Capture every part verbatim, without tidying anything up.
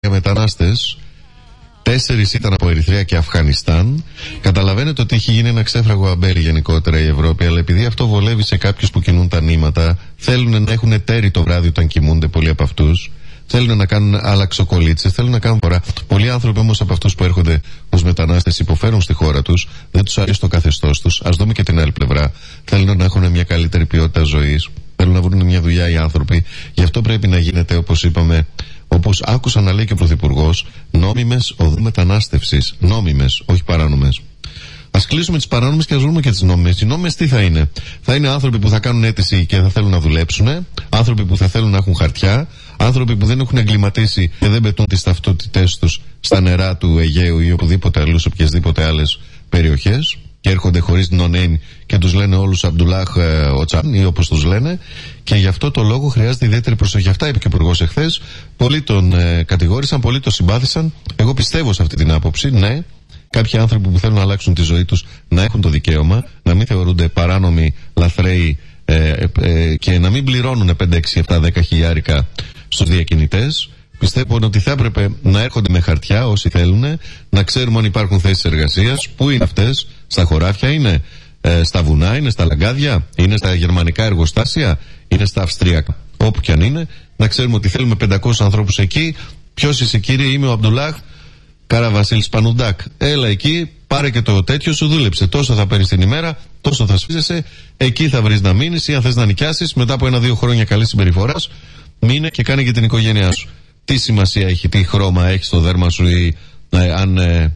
μετανάστες. Τέσσερις ήταν από Ερυθρέα και Αφγανιστάν. Καταλαβαίνετε ότι έχει γίνει ένα ξέφραγο αμπέρι γενικότερα η Ευρώπη, αλλά επειδή αυτό βολεύει σε κάποιους που κινούν τα νήματα, θέλουν να έχουν τέρι το βράδυ όταν κοιμούνται πολλοί από αυτούς. Θέλουν να κάνουν αλλαξοκολλήτσες, θέλουν να κάνουν φορά. Πολλοί άνθρωποι όμως από αυτούς που έρχονται ως μετανάστες υποφέρουν στη χώρα τους, δεν τους αρέσει το καθεστώς τους. Ας δούμε και την άλλη πλευρά. Θέλουν να έχουν μια καλύτερη ποιότητα ζωής, θέλουν να βρουν μια δουλειά οι άνθρωποι. Γι' αυτό πρέπει να γίνεται, όπως είπαμε, όπως άκουσα να λέει και ο Πρωθυπουργός, νόμιμες οδούς μετανάστευσης. Νόμιμες, όχι παράνομες. Ας κλείσουμε τις παράνομες και ας βρούμε και τις νόμιμες. Οι νόμιμες τι θα είναι? Θα είναι άνθρωποι που θα κάνουν αίτηση και θα θέλουν να δουλέψουν, άνθρωποι που θα θέλουν να έχουν χαρτιά, άνθρωποι που δεν έχουν εγκληματίσει και δεν πετούν τις ταυτότητές τους στα νερά του Αιγαίου ή οπουδήποτε αλλού, σε οποιασδήποτε άλλες περιοχές, και έρχονται χωρίς no-name και τους λένε όλους Αμπτουλάχ ε, Οτσάν ή όπως τους λένε, και γι' αυτό το λόγο χρειάζεται ιδιαίτερη προσοχή. Αυτά είπε και ο Υπουργός εχθές. Πολλοί τον ε, κατηγόρησαν, πολλοί τον συμπάθησαν. Εγώ πιστεύω σε αυτή την άποψη, ναι. Κάποιοι άνθρωποι που θέλουν να αλλάξουν τη ζωή τους να έχουν το δικαίωμα, να μην θεωρούνται παράνομοι, λαθρέοι ε, ε, ε, και να μην πληρώνουν πέντε, έξι, επτά, δέκα χιλιάρικα στους διακινητές. Πιστεύω ότι θα έπρεπε να έρχονται με χαρτιά όσοι θέλουν, να ξέρουμε αν υπάρχουν θέσεις εργασίας, πού είναι αυτές, στα χωράφια είναι, ε, στα βουνά είναι, στα λαγκάδια, είναι στα γερμανικά εργοστάσια, είναι στα αυστριακά, όπου κι αν είναι, να ξέρουμε ότι θέλουμε πεντακόσιους ανθρώπους εκεί. Ποιος είσαι κύριε? Είμαι ο Αμπτουλάχ Καραβασίλης Πανουντάκ. Έλα εκεί, πάρε και το τέτοιο σου, δούλεψε. Τόσο θα παίρνεις την ημέρα, τόσο θα σφίζεσαι, εκεί θα βρεις να μείνεις, ή αν θες να νοικιάσεις μετά από ένα-δύο χρόνια καλής συμπεριφοράς, μείνε και κάνε και την οικογένειά σου. Τι σημασία έχει, τι χρώμα έχει στο δέρμα σου, ή ε, αν ε,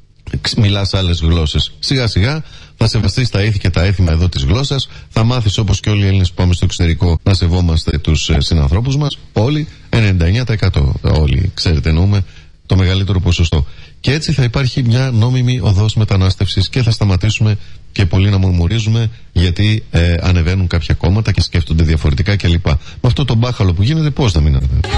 μιλάς άλλες γλώσσες? Σιγά σιγά θα σεβαστείς τα ήθη και τα έθιμα εδώ της γλώσσας, θα μάθεις όπως και όλοι οι Έλληνες που πάμε στο εξωτερικό να σεβόμαστε τους ε, συνανθρώπους μας. Όλοι, ενενήντα εννέα τοις εκατό όλοι, ξέρετε, εννοούμε το μεγαλύτερο ποσοστό. Και έτσι θα υπάρχει μια νόμιμη οδός μετανάστευσης και θα σταματήσουμε και πολλοί να μουρμουρίζουμε γιατί ε, ανεβαίνουν κάποια κόμματα και σκέφτονται διαφορετικά κλπ. Με αυτό το μπάχαλο που γίνεται, πώς να μην ανεβαίνουν?